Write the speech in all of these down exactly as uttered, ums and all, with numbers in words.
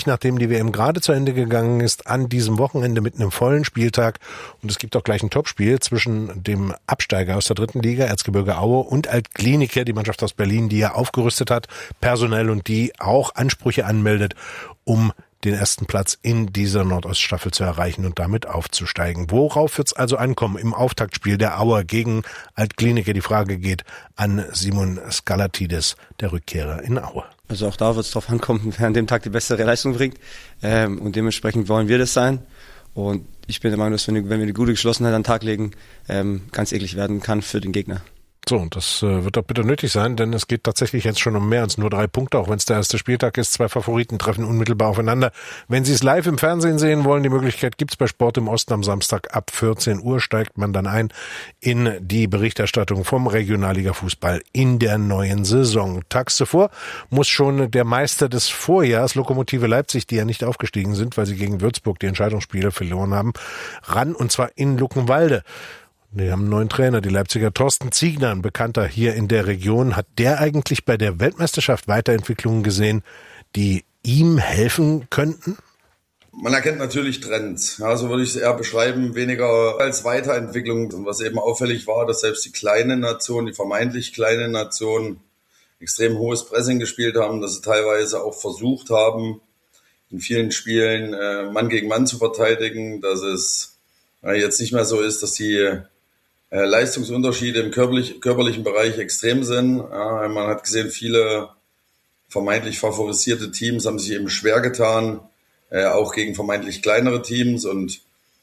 sich, nachdem die W M gerade zu Ende gegangen ist, an diesem Wochenende mit einem vollen Spieltag. Und es gibt auch gleich ein Topspiel zwischen dem Absteiger aus der dritten Liga, Erzgebirge Aue, und Alt-Glienicke, die Mannschaft aus Berlin, die ja aufgerüstet hat, personell, und die auch Ansprüche anmeldet, um den ersten Platz in dieser Nordoststaffel zu erreichen und damit aufzusteigen. Worauf wird es also ankommen im Auftaktspiel der Auer gegen Alt-Glienicke? Die Frage geht an Simon Skalatidis, der Rückkehrer in Aue. Also auch da wird es drauf ankommen, wer an dem Tag die bessere Leistung bringt. Ähm, und dementsprechend wollen wir das sein. Und ich bin der Meinung, dass wenn wir eine gute Geschlossenheit an den Tag legen, ähm, ganz eklig werden kann für den Gegner. So, und das äh, wird doch bitte nötig sein, denn es geht tatsächlich jetzt schon um mehr als nur drei Punkte, auch wenn es der erste Spieltag ist. Zwei Favoriten treffen unmittelbar aufeinander. Wenn Sie es live im Fernsehen sehen wollen, die Möglichkeit gibt's bei Sport im Osten am Samstag ab vierzehn Uhr, steigt man dann ein in die Berichterstattung vom Regionalliga-Fußball in der neuen Saison. Tags zuvor muss schon der Meister des Vorjahrs, Lokomotive Leipzig, die ja nicht aufgestiegen sind, weil sie gegen Würzburg die Entscheidungsspiele verloren haben, ran, und zwar in Luckenwalde. Die haben einen neuen Trainer, die Leipziger. Thorsten Ziegner, ein Bekannter hier in der Region. Hat der eigentlich bei der Weltmeisterschaft Weiterentwicklungen gesehen, die ihm helfen könnten? Man erkennt natürlich Trends. Ja, so würde ich es eher beschreiben, weniger als Weiterentwicklung. Und was eben auffällig war, dass selbst die kleinen Nationen, die vermeintlich kleinen Nationen, extrem hohes Pressing gespielt haben, dass sie teilweise auch versucht haben, in vielen Spielen äh, Mann gegen Mann zu verteidigen, dass es äh, jetzt nicht mehr so ist, dass die Äh, Leistungsunterschiede im körperlich, körperlichen Bereich extrem sind. Ja, man hat gesehen, viele vermeintlich favorisierte Teams haben sich eben schwer getan, äh, auch gegen vermeintlich kleinere Teams. Und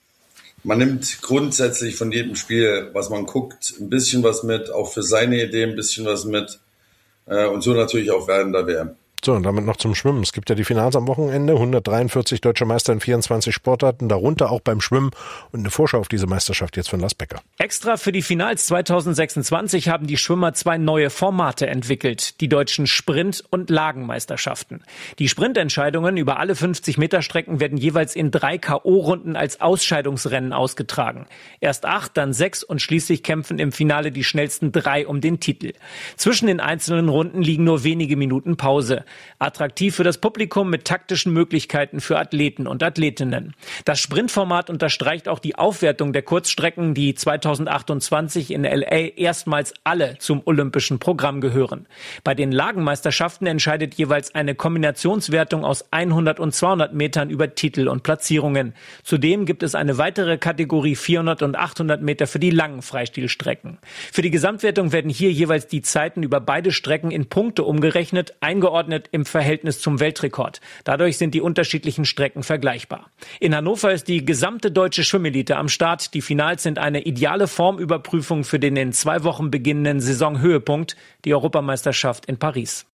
man nimmt grundsätzlich von jedem Spiel, was man guckt, ein bisschen was mit, auch für seine Idee ein bisschen was mit. Äh, und so natürlich auch während der W M. So, und damit noch zum Schwimmen. Es gibt ja die Finals am Wochenende, hundertdreiundvierzig deutsche Meister in vierundzwanzig Sportarten, darunter auch beim Schwimmen, und eine Vorschau auf diese Meisterschaft jetzt von Lars Becker. Extra für die Finals zweitausendsechsundzwanzig haben die Schwimmer zwei neue Formate entwickelt, die deutschen Sprint- und Lagenmeisterschaften. Die Sprintentscheidungen über alle fünfzig Meter Strecken werden jeweils in drei K O-Runden als Ausscheidungsrennen ausgetragen. Erst acht, dann sechs und schließlich kämpfen im Finale die schnellsten drei um den Titel. Zwischen den einzelnen Runden liegen nur wenige Minuten Pause. Attraktiv für das Publikum mit taktischen Möglichkeiten für Athleten und Athletinnen. Das Sprintformat unterstreicht auch die Aufwertung der Kurzstrecken, die zweitausendachtundzwanzig in L A erstmals alle zum olympischen Programm gehören. Bei den Lagenmeisterschaften entscheidet jeweils eine Kombinationswertung aus hundert und zweihundert Metern über Titel und Platzierungen. Zudem gibt es eine weitere Kategorie vierhundert und achthundert Meter für die langen Freistilstrecken. Für die Gesamtwertung werden hier jeweils die Zeiten über beide Strecken in Punkte umgerechnet, eingeordnet im Verhältnis zum Weltrekord. Dadurch sind die unterschiedlichen Strecken vergleichbar. In Hannover ist die gesamte deutsche Schwimmelite am Start. Die Finals sind eine ideale Formüberprüfung für den in zwei Wochen beginnenden Saisonhöhepunkt, die Europameisterschaft in Paris.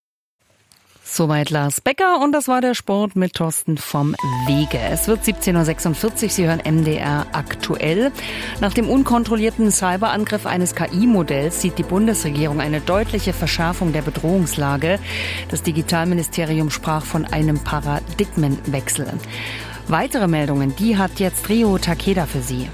Soweit Lars Becker, und das war der Sport mit Thorsten vom Wege. Es wird siebzehn Uhr sechsundvierzig, Sie hören M D R aktuell. Nach dem unkontrollierten Cyberangriff eines K I-Modells sieht die Bundesregierung eine deutliche Verschärfung der Bedrohungslage. Das Digitalministerium sprach von einem Paradigmenwechsel. Weitere Meldungen, die hat jetzt Rio Takeda für Sie.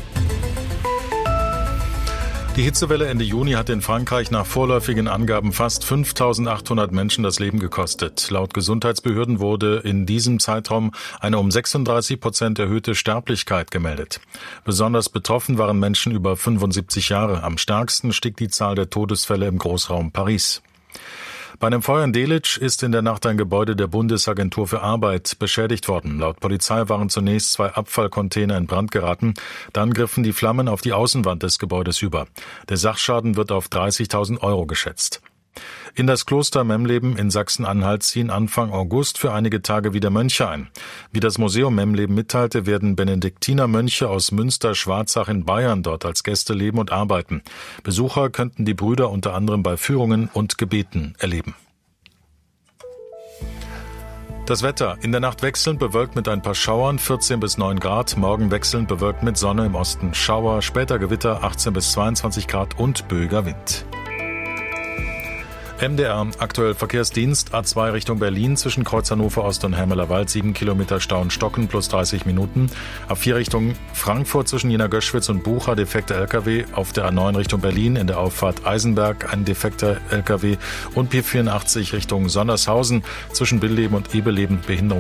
Die Hitzewelle Ende Juni hat in Frankreich nach vorläufigen Angaben fast fünftausendachthundert Menschen das Leben gekostet. Laut Gesundheitsbehörden wurde in diesem Zeitraum eine um sechsunddreißig Prozent erhöhte Sterblichkeit gemeldet. Besonders betroffen waren Menschen über fünfundsiebzig Jahre. Am stärksten stieg die Zahl der Todesfälle im Großraum Paris. Bei einem Feuer in Delitzsch ist in der Nacht ein Gebäude der Bundesagentur für Arbeit beschädigt worden. Laut Polizei waren zunächst zwei Abfallcontainer in Brand geraten. Dann griffen die Flammen auf die Außenwand des Gebäudes über. Der Sachschaden wird auf dreißigtausend Euro geschätzt. In das Kloster Memleben in Sachsen-Anhalt ziehen Anfang August für einige Tage wieder Mönche ein. Wie das Museum Memleben mitteilte, werden Benediktinermönche aus Münster-Schwarzach in Bayern dort als Gäste leben und arbeiten. Besucher könnten die Brüder unter anderem bei Führungen und Gebeten erleben. Das Wetter. In der Nacht wechselnd bewölkt mit ein paar Schauern, vierzehn bis neun Grad. Morgen wechselnd bewölkt mit Sonne, im Osten Schauer, später Gewitter, achtzehn bis zweiundzwanzig Grad und böiger Wind. M D R, aktuell Verkehrsdienst, A zwei Richtung Berlin zwischen Kreuz Hannover Ost und Hermelerwald, sieben Kilometer Stau und Stocken plus dreißig Minuten. A vier Richtung Frankfurt zwischen Jena Göschwitz und Bucha, defekter L K W. Auf der A neun Richtung Berlin in der Auffahrt Eisenberg, ein defekter L K W. Und P vierundachtzig Richtung Sondershausen zwischen Billeben und Ebeleben, Behinderung.